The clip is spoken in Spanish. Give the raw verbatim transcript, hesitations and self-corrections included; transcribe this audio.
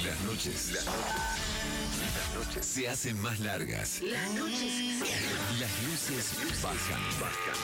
Las noches. Las noches. Las noches se hacen más largas. Las noches. Las luces bajan. Bajan.